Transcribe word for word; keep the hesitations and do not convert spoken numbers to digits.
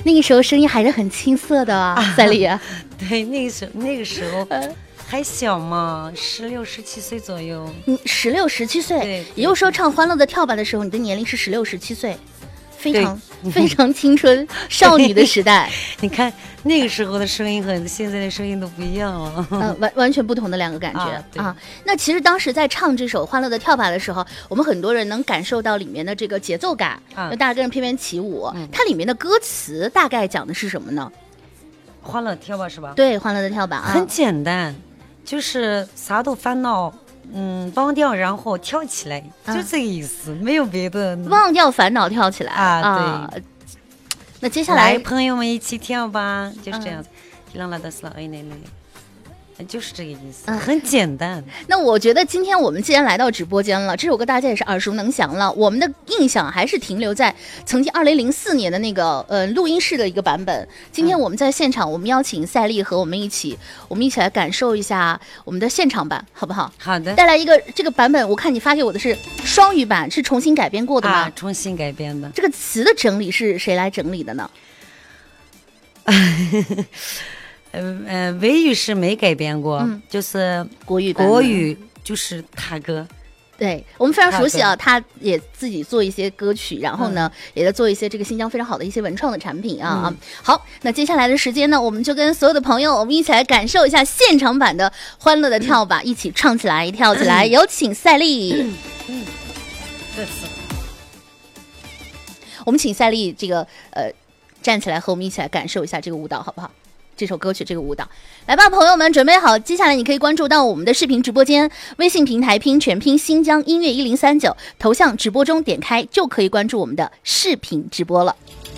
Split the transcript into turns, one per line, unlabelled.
那个时候声音还是很青涩的啊，赛丽。
对，那个时候那个时候还小嘛，十六十七岁左右。
你十六十七岁，也就是说唱《欢乐的跳吧》的时候，你的年龄是十六十七岁。非常非常青春少女的时代。
你看那个时候的声音和现在的声音都不一样了，
呃，完完全不同的两个感觉 啊, 啊。那其实当时在唱这首《欢乐的跳吧》的时候，我们很多人能感受到里面的这个节奏感，就、啊、大家跟着翩翩起舞、嗯。它里面的歌词大概讲的是什么呢？
欢乐跳吧是吧？
对，欢乐的跳吧、啊，
很简单，就是啥都烦恼。嗯，忘掉然后跳起来，就这个意思、啊，没有别的。
忘掉烦恼，跳起来
啊！啊对。
那接下来，
朋友们一起跳吧，就是这样子。让拉的是老那那。就是这个意思、嗯，很简单。
那我觉得今天我们既然来到直播间了，这首歌大家也是耳熟能详了。我们的印象还是停留在曾经二零零四年的那个呃录音室的一个版本。今天我们在现场，我们邀请赛丽和我们一起，我们一起来感受一下我们的现场版，好不好？
好的。
带来一个这个版本，我看你发给我的是双语版，是重新改编过的吗？
啊，重新改编的。
这个词的整理是谁来整理的呢？
呃呃，维语是没改编过，嗯、就是
国语
国语就是他歌。
对，我们非常熟悉啊，他也自己做一些歌曲，然后呢，嗯、也在做一些这个新疆非常好的一些文创的产品啊、嗯、好，那接下来的时间呢，我们就跟所有的朋友，我们一起来感受一下现场版的《欢乐的跳吧》，嗯、一起唱起来，跳起来，嗯、有请赛丽。嗯，嗯
这次
我们请赛丽这个呃站起来，和我们一起来感受一下这个舞蹈，好不好？这首歌曲这个舞蹈来吧，朋友们准备好，接下来你可以关注到我们的视频直播间，微信平台拼全拼新疆音乐一零三九，头像直播中点开就可以关注我们的视频直播了。